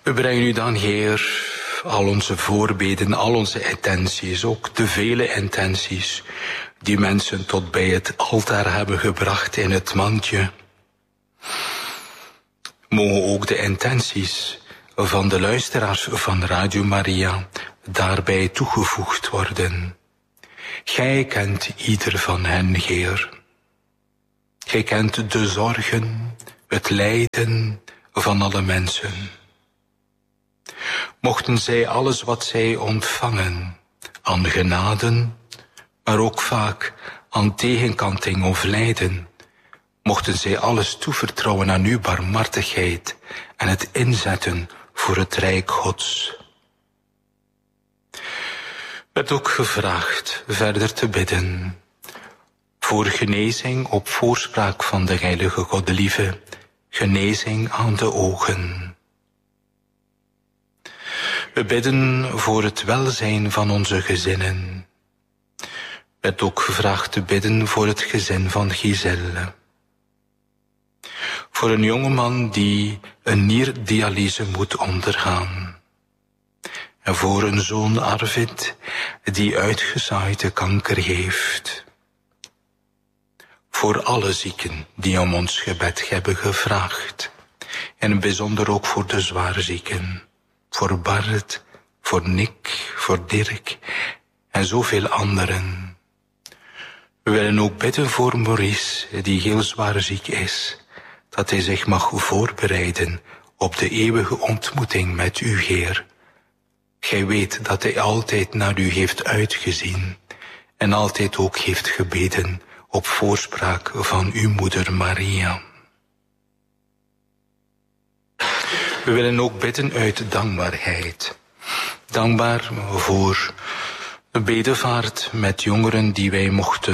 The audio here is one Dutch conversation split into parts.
We brengen u dan, Heer, al onze voorbeden, al onze intenties, ook de vele intenties die mensen tot bij het altaar hebben gebracht in het mandje. Mogen ook de intenties van de luisteraars van Radio Maria daarbij toegevoegd worden. Gij kent ieder van hen, Heer. Gij kent de zorgen, het lijden van alle mensen. Mochten zij alles wat zij ontvangen aan genaden, maar ook vaak aan tegenkanting of lijden, mochten zij alles toevertrouwen aan uw barmhartigheid en het inzetten voor het Rijk Gods. Werd ook gevraagd verder te bidden voor genezing op voorspraak van de heilige Godelieve, genezing aan de ogen. We bidden voor het welzijn van onze gezinnen. Werd ook gevraagd te bidden voor het gezin van Giselle. Voor een jongeman die een nierdialyse moet ondergaan. En voor een zoon Arvid die uitgezaaide kanker heeft. Voor alle zieken die om ons gebed hebben gevraagd. En in het bijzonder ook voor de zwaarzieken. Voor Bart, voor Nick, voor Dirk en zoveel anderen. We willen ook bidden voor Maurice, die heel zwaar ziek is. Dat hij zich mag voorbereiden op de eeuwige ontmoeting met u, Heer. Gij weet dat hij altijd naar u heeft uitgezien en altijd ook heeft gebeden op voorspraak van uw moeder Maria. We willen ook bidden uit dankbaarheid. Dankbaar voor de bedevaart met jongeren die wij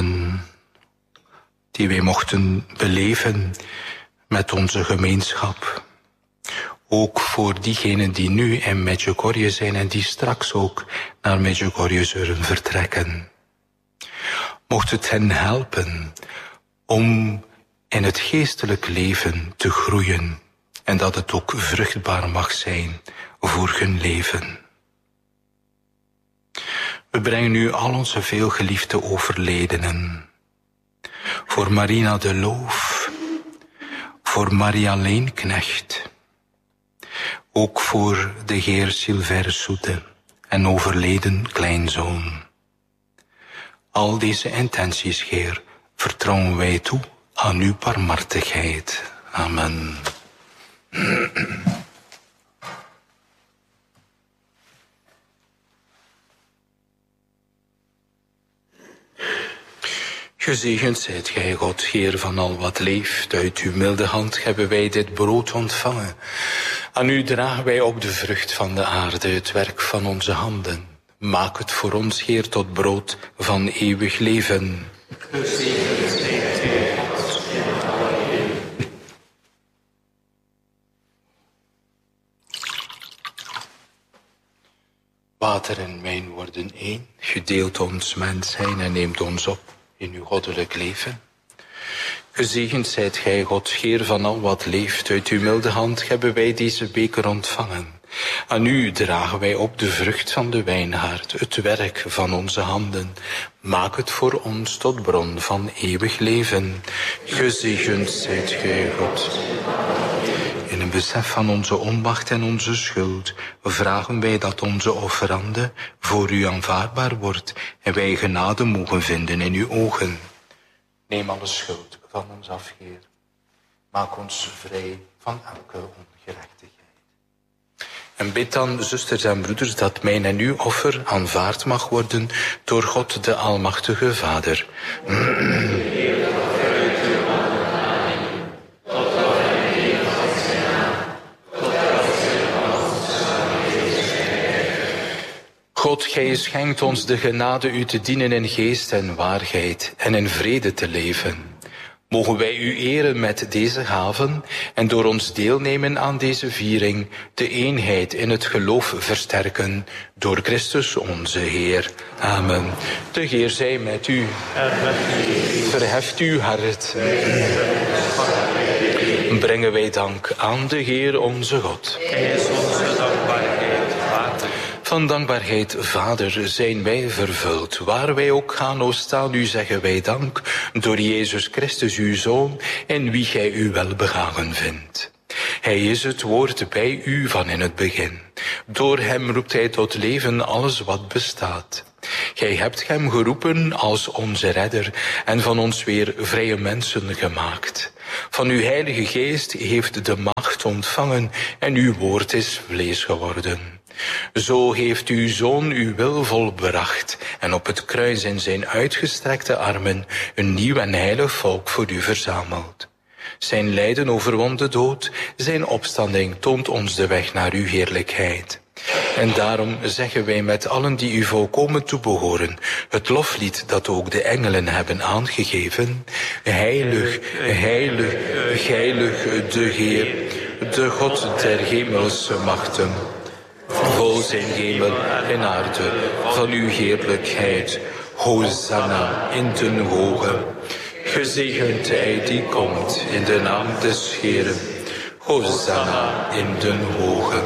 mochten beleven met onze gemeenschap. Ook voor diegenen die nu in Medjugorje zijn en die straks ook naar Medjugorje zullen vertrekken. Mocht het hen helpen om in het geestelijk leven te groeien en dat het ook vruchtbaar mag zijn voor hun leven. We brengen nu al onze veelgeliefde overledenen. Voor Marina de Loof, voor Maria Leenknecht, ook voor de heer Silver Soete en overleden kleinzoon. Al deze intenties, Heer, vertrouwen wij toe aan uw barmhartigheid. Amen. Gezegend zijt gij, God, Heer van al wat leeft. Uit uw milde hand hebben wij dit brood ontvangen. Aan u dragen wij ook de vrucht van de aarde, het werk van onze handen. Maak het voor ons, Heer, tot brood van eeuwig leven. Gezegend zijt gij, God, Heer van alle leven. Water en wijn worden één. Gedeelt ons mens zijn en neemt ons op in uw goddelijk leven. Gezegend zijt gij, God, Heer van al wat leeft. Uit uw milde hand hebben wij deze beker ontvangen. Aan u dragen wij op de vrucht van de wijngaard, het werk van onze handen. Maak het voor ons tot bron van eeuwig leven. Gezegend zijt gij, God. In een besef van onze onmacht en onze schuld vragen wij dat onze offerande voor u aanvaardbaar wordt en wij genade mogen vinden in uw ogen. Neem alle schuld van ons af, Heer. Maak ons vrij van elke ongerechtigheid. En bid dan, zusters en broeders, dat mijn en uw offer aanvaard mag worden door God de Almachtige Vader. God, gij schenkt ons de genade u te dienen in geest en waarheid en in vrede te leven. Mogen wij u eren met deze gaven en door ons deelnemen aan deze viering de eenheid in het geloof versterken door Christus onze Heer. Amen. De Heer zij met u. Verheft uw hart. brengen wij dank aan de Heer onze God. Hij is onze dankbaarheid waard. Van dankbaarheid, Vader, zijn wij vervuld. Waar wij ook gaan, o staan, u zeggen wij dank, door Jezus Christus, uw Zoon, in wie gij u welbehagen vindt. Hij is het woord bij u van in het begin. Door hem roept hij tot leven alles wat bestaat. Gij hebt hem geroepen als onze redder en van ons weer vrije mensen gemaakt. Van uw heilige geest heeft de macht ontvangen en uw woord is vlees geworden. Zo heeft uw Zoon uw wil volbracht en op het kruis in zijn uitgestrekte armen een nieuw en heilig volk voor u verzameld. Zijn lijden overwon de dood, zijn opstanding toont ons de weg naar uw heerlijkheid. En daarom zeggen wij met allen die u volkomen toebehoren, het loflied dat ook de engelen hebben aangegeven. Heilig, heilig, heilig de Heer, de God der hemelse machten. Vol zijn hemel en aarde van uw heerlijkheid. Hosanna in den hoge. Gezegend hij die komt in de naam des Heeren. Hosanna in den hoge.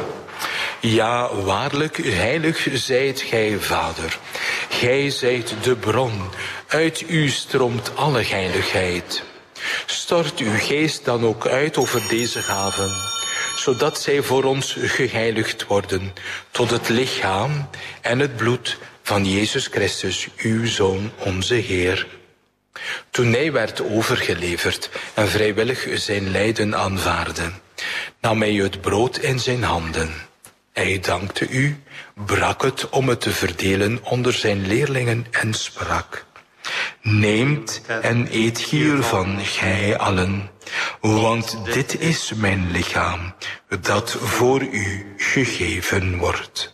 Ja, waarlijk, heilig zijt gij, Vader. Gij zijt de bron, uit u stroomt alle heiligheid. Stort uw geest dan ook uit over deze gaven, zodat zij voor ons geheiligd worden tot het lichaam en het bloed van Jezus Christus, uw Zoon, onze Heer. Toen hij werd overgeleverd en vrijwillig zijn lijden aanvaardde, nam hij het brood in zijn handen. Hij dankte u, brak het om het te verdelen onder zijn leerlingen en sprak: Neemt en eet hiervan, gij allen, want dit is mijn lichaam, dat voor u gegeven wordt.